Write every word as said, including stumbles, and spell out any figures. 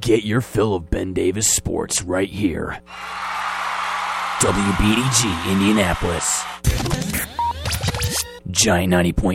Get your fill of Ben Davis sports right here. W B D G Indianapolis. Giant ninety point